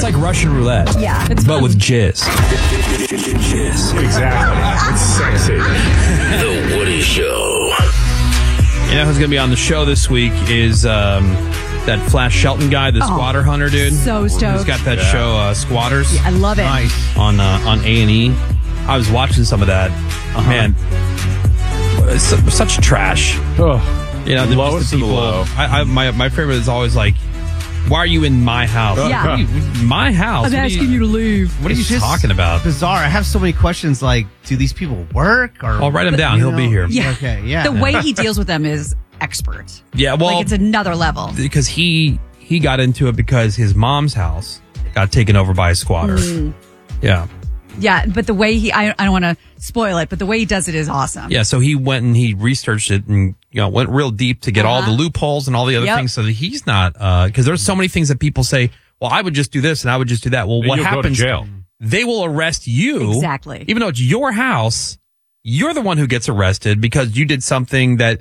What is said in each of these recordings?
like Russian roulette. Yeah, it's but fun. with jizz. Exactly. It's sexy. The Woody Show. You know who's going to be on the show this week is that Flash Shelton guy, the squatter hunter dude. So stoked. Who's got that show, Squatters. Yeah, I love it. Nice. On A&E. I was watching some of that. Man, it's such trash. Oh, You know, lowest of the low. My favorite is always like, why are you in my house? Yeah. What are you- my house? I'm What are asking you to leave. What are you It's just talking about? Bizarre. I have so many questions like, do these people work? Or I'll write him down. He'll be here. Yeah. Okay, yeah. The way he deals with them is expert. Yeah, well, Like, it's another level. because he got into it because his mom's house got taken over by a squatter. Mm. Yeah. Yeah, but the way I don't want to spoil it, but the way he does it is awesome. Yeah, so he went and he researched it and went real deep to get all the loopholes and all the other Yep. things so that he's not because there's so many things that people say, well, I would just do this and I would just do that. Well, Then what you'll go to happens? jail. They will arrest you. Exactly. Even though it's your house, you're the one who gets arrested because you did something that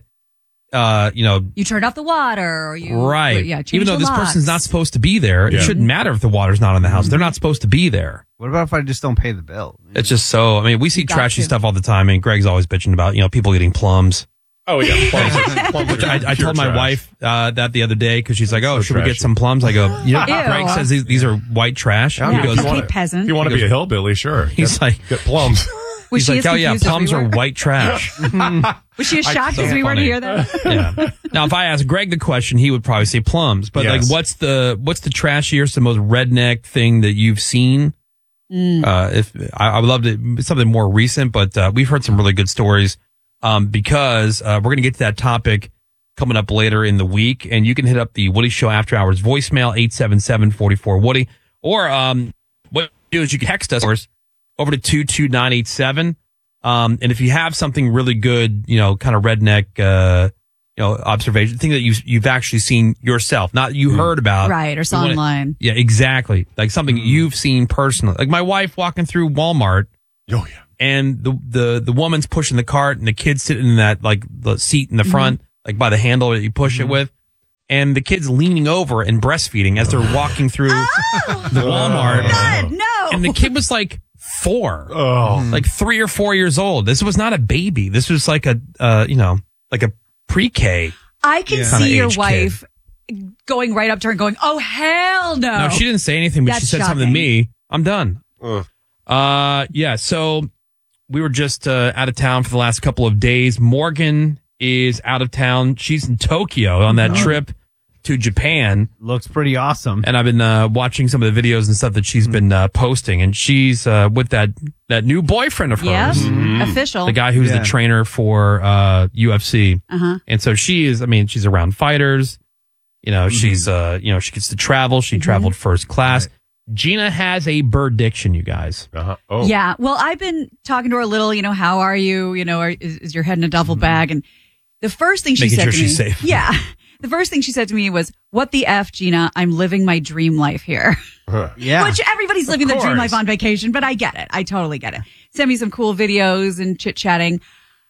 You turned off the water, or you right. Yeah, changed even though the this locks. person's not supposed to be there, Yeah. it shouldn't matter if the water's not in the house. They're not supposed to be there. What about if I just don't pay the bill? It's just so. I mean, we see got trashy to. stuff all the time, and Greg's always bitching about people getting plums. Oh, yeah. Plums are I pure told my trash. wife that the other day because she's like, "Oh, So should we get trashy. some plums?" I go, Ew. Greg says these are white trash. Yeah, He goes, okay, peasant. If you want to be a hillbilly, sure. He's like, Get plums. Was he's she like, as "Oh yeah, confused as plums we are were? white trash." Was she as shocked so as we were to funny. hear that? Yeah. Now, if I asked Greg the question, he would probably say plums. But Yes. like, what's the trashiest, the most redneck thing that you've seen? If I would love to something more recent, but we've heard some really good stories. Because we're going to get to that topic coming up later in the week, and you can hit up the Woody Show After Hours voicemail 877-44-WOODY, or what you do is you can text us over to 22987. And if you have something really good, kind of redneck, observation, thing that you've actually seen yourself, not you heard about, Right, or saw you wanna- online. Yeah, exactly. Like something you've seen personally. Like my wife walking through Walmart. Oh, yeah. And the woman's pushing the cart and the kid's sitting in that like the seat in the front, like by the handle that you push it with. And the kid's leaning over and breastfeeding as they're walking through the Walmart. God, no. And the kid was like 4, like 3 or 4 years old. This was not a baby. This was like a pre-K. I can Kinda see your age wife going right up to her and going, "Oh hell no!" No, she didn't say anything, but she That's said something to shocking. me. I'm done. Yeah. So we were just out of town for the last couple of days. Morgan is out of town. She's in Tokyo on that trip to Japan. Looks pretty awesome. And I've been watching some of the videos and stuff that she's been posting. And she's with that new boyfriend of Yeah, hers. official. The guy who's Yeah. the trainer for UFC. Uh-huh. And so she's around fighters. She's, she gets to travel. She traveled first class. Gina has a birdiction, you guys. Oh. Yeah. Well, I've been talking to her a little. How are you? Is your head in a duffel bag? And the first thing she Making said sure to me, she's safe. Yeah. The first thing she said to me was, "What the F, Gina? I'm living my dream life here." Yeah. Which everybody's living the dream course. life on vacation, but I get it. I totally get it. Send me some cool videos and chit chatting.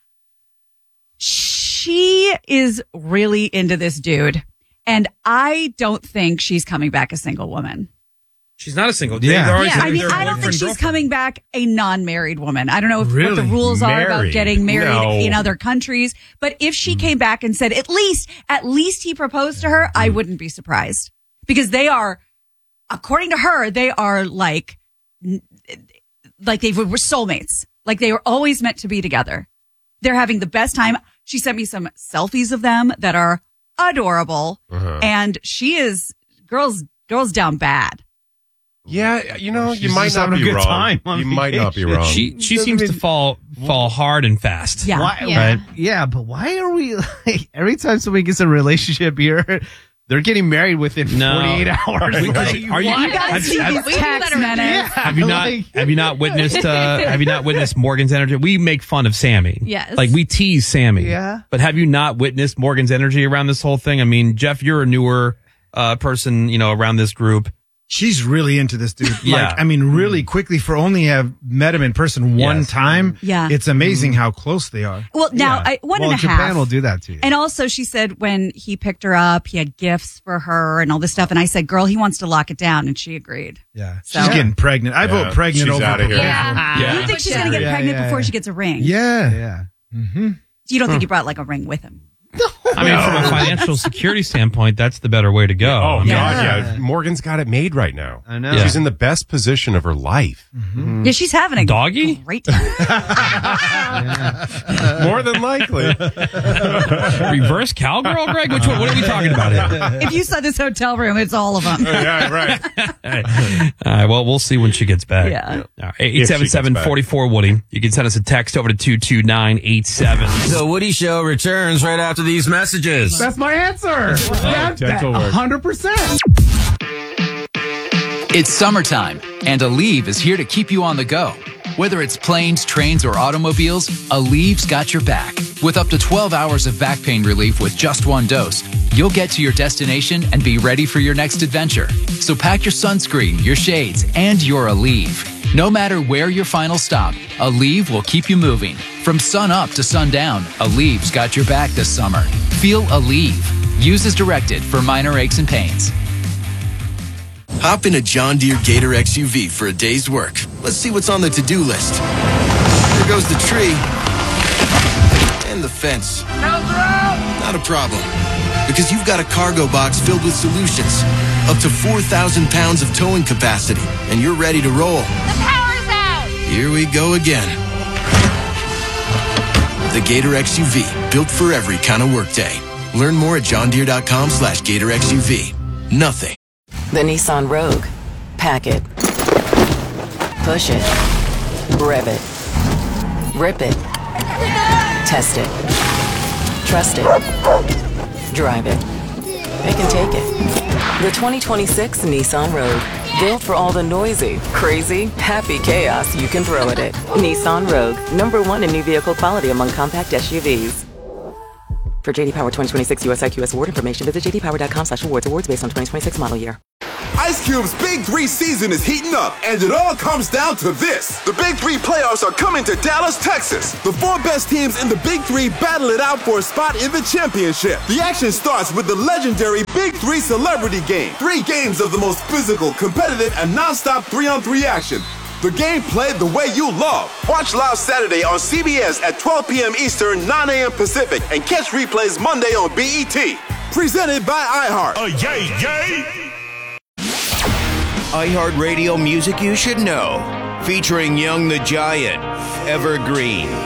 She is really into this dude, and I don't think she's coming back a single woman. She's not a single. Yeah. Yeah, I mean, I don't think she's coming back a non-married woman. I don't know what the Really? rules are about Married? getting married No. in other countries, but if she came back and said, at least he proposed to her, I wouldn't be surprised. Because they are, according to her, they are like they were soulmates. Like they were always meant to be together. They're having the best time. She sent me some selfies of them that are adorable. And she is, girls down bad. Yeah, you She's might just not having be a good wrong. time on You might not be vacation. wrong. She seems to fall hard and fast. Yeah. Why, Yeah. right? Yeah, but why are we like every time somebody gets a relationship here, they're getting married within 48 hours? Are you? You gotta see these text menace. Have you not witnessed Morgan's energy? We make fun of Sammy. Yes. Like we tease Sammy. Yeah. But have you not witnessed Morgan's energy around this whole thing? I mean, Jeff, you're a newer person, around this group. she's really into this dude. Yeah. Like, I mean, really quickly for only have met him in person one Yes. time. Yeah. It's amazing how close they are. Well, now, one and a half. Japan will do that to you. And also, she said when he picked her up, he had gifts for her and all this stuff. And I said, girl, he wants to lock it down. And she agreed. Yeah. So- She's getting pregnant. I vote pregnant she's over outta here. You think she's going to get pregnant before she gets a ring? Yeah. Yeah. You don't think he brought like a ring with him? I mean, from a financial security standpoint, that's the better way to go. Oh, I mean, God, yeah. Morgan's got it made right now. I know. She's in the best position of her life. Yeah, she's having a Doggy? great time. More than likely. Reverse cowgirl, Greg? Which one? What are we talking about here? If you saw this hotel room, it's all of them. Yeah, right. All right, well, we'll see when she gets back. Yeah. 877-44-WOODY. You can send us a text over to 22987. The Woody Show returns right after these messages. That's my answer. dental work. 100%. It's summertime, and Aleve is here to keep you on the go. Whether it's planes, trains, or automobiles, Aleve's got your back. With up to 12 hours of back pain relief with just one dose, you'll get to your destination and be ready for your next adventure. So pack your sunscreen, your shades, and your Aleve. No matter where your final stop, Aleve will keep you moving. From sun up to sundown, Aleve's got your back this summer. Feel Aleve. Use as directed for minor aches and pains. Hop in a John Deere Gator XUV for a day's work. Let's see what's on the to-do list. There goes the tree. And the fence. Not a problem. Because you've got a cargo box filled with solutions. Up to 4,000 pounds of towing capacity. And you're ready to roll. The power's out! Here we go again. The Gator XUV. Built for every kind of workday. Learn more at johndeere.com/Gator XUV. Nothing. The Nissan Rogue. Pack it. Push it. Rev it. Rip it. Test it. Trust it. Drive it. They can take it. The 2026 Nissan Rogue. Built for all the noisy, crazy, happy chaos you can throw at it. Nissan Rogue. #1 in new vehicle quality among compact SUVs. For JD Power 2026 US IQS award information, visit jdpower.com/awards. Awards based on 2026 model year. Ice Cube's Big 3 season is heating up, and it all comes down to this. The Big 3 playoffs are coming to Dallas, Texas. The 4 best teams in the Big 3 battle it out for a spot in the championship. The action starts with the legendary Big 3 Celebrity Game. 3 games of the most physical, competitive, and non-stop 3-on-3 action. The game played the way you love. Watch live Saturday on CBS at 12 p.m. Eastern, 9 a.m. Pacific, and catch replays Monday on BET. Presented by iHeart. Yay, yay! iHeartRadio music you should know. Featuring Young the Giant, Evergreen,